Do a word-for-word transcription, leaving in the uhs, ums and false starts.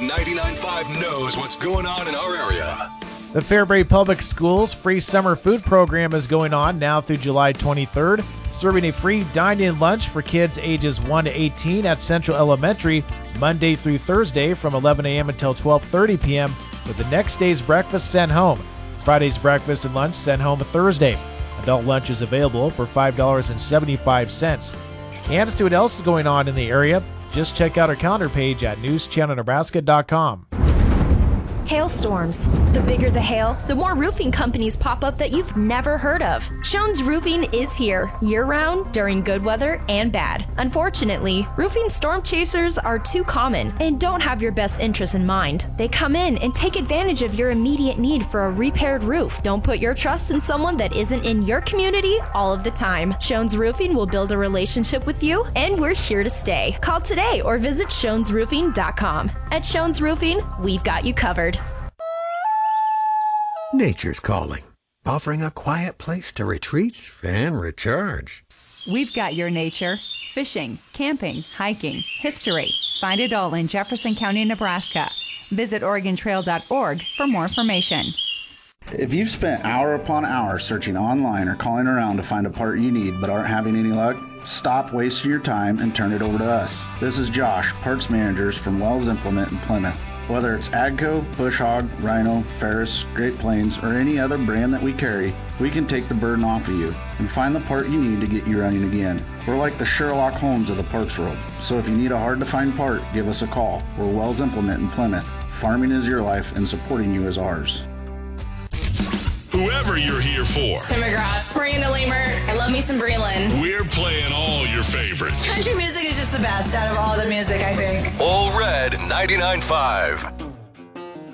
ninety-nine point five knows what's going on in our area. The Fairbury Public Schools free summer food program is going on now through July twenty-third, serving a free dine-in lunch for kids ages one to eighteen at Central Elementary Monday through Thursday from eleven a.m. until twelve thirty p.m. with the next day's breakfast sent home. Friday's breakfast and lunch sent home Thursday. Adult lunch is available for five dollars and seventy-five cents. And to see what else is going on in the area, just check out our calendar page at news channel nebraska dot com. Hailstorms. The bigger the hail, the more roofing companies pop up that you've never heard of. Shones Roofing is here, year-round, during good weather and bad. Unfortunately, roofing storm chasers are too common and don't have your best interests in mind. They come in and take advantage of your immediate need for a repaired roof. Don't put your trust in someone that isn't in your community all of the time. Shones Roofing will build a relationship with you, and we're here to stay. Call today or visit shones roofing dot com. At Shones Roofing, we've got you covered. Nature's calling, offering a quiet place to retreat and recharge. We've got your nature. Fishing, camping, hiking, history. Find it all in Jefferson County, Nebraska. Visit Oregon Trail dot org for more information. If you've spent hour upon hour searching online or calling around to find a part you need but aren't having any luck, stop wasting your time and turn it over to us. This is Josh, parts managers from Wells Implement in Plymouth. Whether it's AGCO, Bush Hog, Rhino, Ferris, Great Plains, or any other brand that we carry, we can take the burden off of you and find the part you need to get you running again. We're like the Sherlock Holmes of the parts world, so if you need a hard-to-find part, give us a call. We're Wells Implement in Plymouth. Farming is your life and supporting you is ours. Whoever you're here for. Tim McGrath, Miranda Lamer, I love me some Breland. We're playing all your favorites. Country music is just the best out of all the music, I think. All Red ninety-nine point five.